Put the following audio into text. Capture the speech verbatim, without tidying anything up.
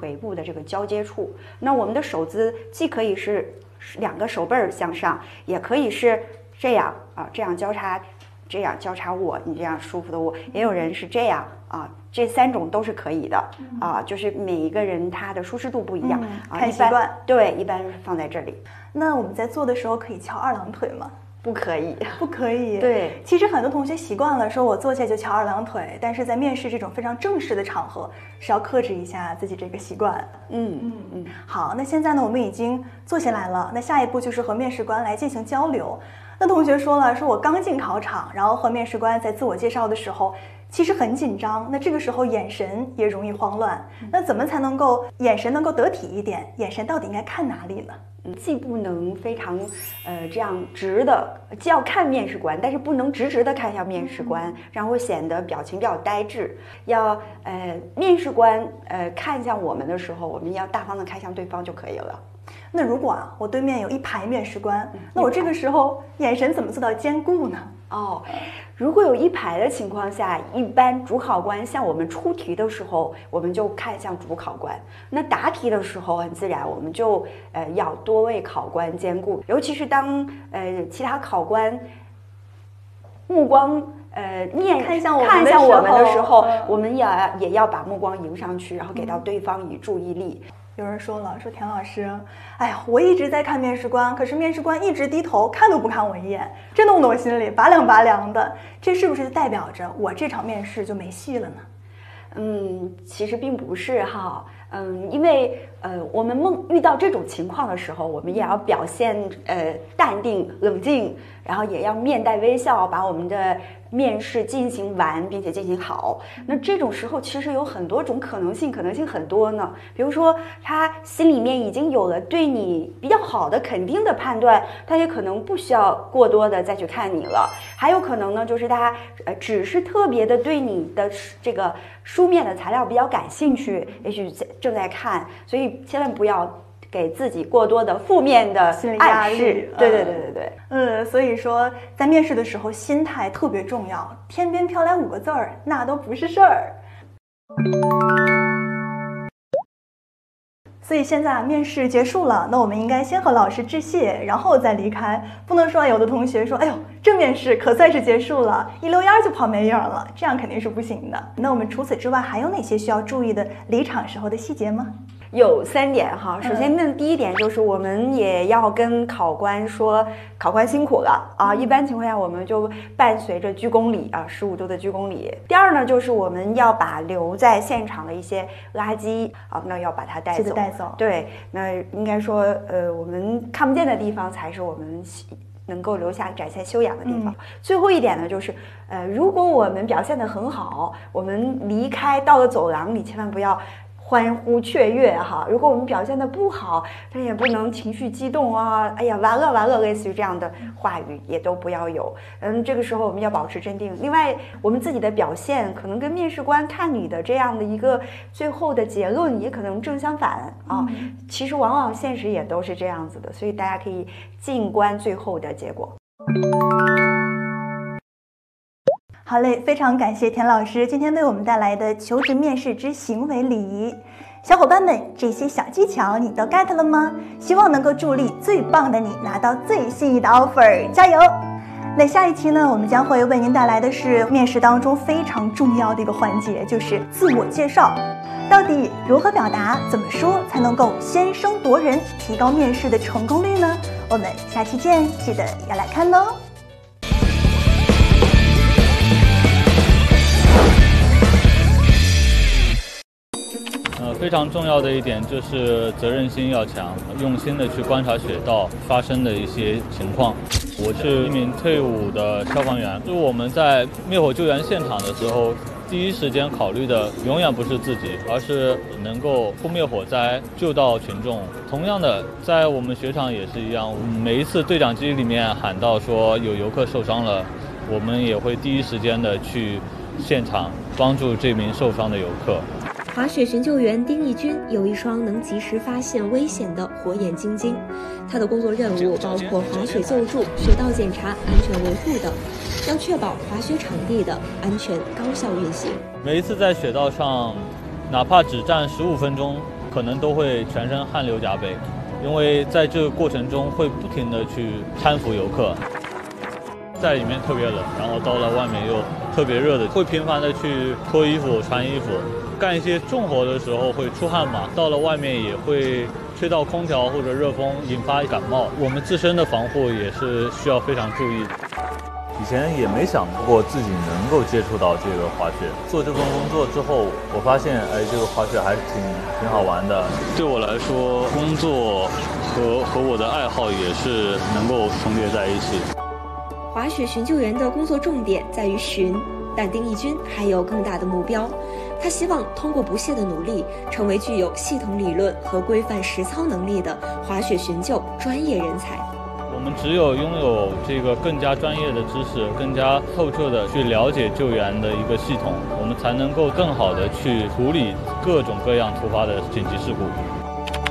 腿部的这个交接处。那我们的手姿既可以是两个手背儿向上，也可以是这样啊，这样交叉，这样交叉握，你这样舒服的握。也有人是这样啊，这三种都是可以的啊，就是每一个人他的舒适度不一样、 嗯、 啊， 看习惯。 对，一般放在这里。 那我们在做的时候可以翘二郎腿吗？ 不可以， 不可以。 对， 其实很多同学习惯了，说我坐下就翘二郎腿，但是在面试这种非常正式的场合，是要克制一下自己这个习惯。 嗯嗯嗯。 好，那现在呢，我们已经坐下来了，那下一步就是和面试官来进行交流。那同学说了，说我刚进考场，然后和面试官在自我介绍的时候，其实很紧张，那这个时候眼神也容易慌乱。那怎么才能够眼神能够得体一点？眼神到底应该看哪里呢？ 既不能非常呃这样直的，既要看面试官，但是不能直直的看向面试官，然后显得表情比较呆滞。要呃面试官呃看向我们的时候，我们要大方的看向对方就可以了。 那如果啊，我对面有一排面试官，那我这个时候眼神怎么做到兼顾呢？ 哦，如果有一排的情况下，一般主考官向我们出题的时候，我们就看向主考官。那答题的时候，很自然，我们就呃要多位考官兼顾，尤其是当呃其他考官目光呃面看向我看向我们的时候， 嗯、 我们也要也要把目光迎上去，然后给到对方以注意力。 有人说了，说田老师，哎呀，我一直在看面试官，可是面试官一直低头，看都不看我一眼，这弄得我心里拔凉拔凉的。这是不是代表着我这场面试就没戏了呢？ 嗯，其实并不是哈，嗯，因为呃，我们梦遇到这种情况的时候，我们也要表现呃淡定冷静，然后也要面带微笑，把我们的面试进行完，并且进行好。那这种时候其实有很多种可能性，可能性很多呢。比如说，他心里面已经有了对你比较好的肯定的判断，他也可能不需要过多的再去看你了。还有可能呢，就是他呃只是特别的对你的这个书面的材料比较感兴趣，也许正在看，所以千万不要给自己过多的负面的暗示。对对对对对， 嗯，所以说在面试的时候，心态特别重要。天边飘来五个字儿，那都不是事儿。所以现在啊，面试结束了，那我们应该先和老师致谢，然后再离开。不能说有的同学说，哎呦，这面试可算是结束了，一溜烟就跑没影了，这样肯定是不行的。那我们除此之外，还有哪些需要注意的离场时候的细节吗？ 有三点哈，首先那第一点就是我们也要跟考官说，考官辛苦了啊。一般情况下我们就伴随着鞠躬礼啊，十五度的鞠躬礼。第二呢，就是我们要把留在现场的一些垃圾啊，那要把它带走。 带走。 对，那应该说呃，我们看不见的地方才是我们能够留下展现修养的地方。嗯、最后一点呢，就是呃，如果我们表现得很好，我们离开到了走廊里，千万不要欢呼雀跃哈！如果我们表现得不好，但也不能情绪激动啊，哎呀完了完了，类似于这样的话语也都不要有。嗯，这个时候我们要保持镇定。另外，我们自己的表现可能跟面试官看你的这样的一个最后的结论也可能正相反啊。嗯、其实往往现实也都是这样子的，所以大家可以静观最后的结果。 好嘞，非常感谢田老师今天为我们带来的求职面试之行为礼仪。小伙伴们，这些小技巧你都 get 了吗？希望能够助力最棒的你拿到最心仪的 offer， 加油！那下一期呢，我们将会为您带来的是面试当中非常重要的一个环节，就是自我介绍。到底如何表达，怎么说才能够先声夺人，提高面试的成功率呢？我们下期见，记得要来看哦。 呃，非常重要的一点就是责任心要强，用心的去观察雪道发生的一些情况。我是一名退伍的消防员，就是我们在灭火救援现场的时候，第一时间考虑的永远不是自己，而是能够扑灭火灾，救到群众。同样的，在我们雪场也是一样，每一次对讲机里面喊到说有游客受伤了，我们也会第一时间的去现场帮助这名受伤的游客。 滑雪寻救员丁义军有一双能及时发现危险的火眼金睛，他的工作任务包括滑雪救助、雪道检查、安全维护等，要确保滑雪场地的安全高效运行。 每一次在雪道上，哪怕只站十五分钟， 可能都会全身汗流浃背，因为在这个过程中会不停地去搀扶游客，在里面特别冷，然后到了外面又特别热的，会频繁地去脱衣服、穿衣服。干一些重活的时候会出汗嘛，到了外面也会吹到空调或者热风，引发感冒。我们自身的防护也是需要非常注意。 以前也没想过自己能够接触到这个滑雪。做这份工作之后，我发现，哎，这个滑雪还是挺挺好玩的。 对我来说，工作和和我的爱好也是能够重叠在一起。 滑雪寻救员的工作重点在于寻，但丁义军还有更大的目标。他希望通过不懈的努力，成为具有系统理论和规范实操能力的滑雪寻救专业人才。 我们只有拥有这个更加专业的知识，更加透彻的去了解救援的一个系统，我们才能够更好的去处理各种各样突发的紧急事故。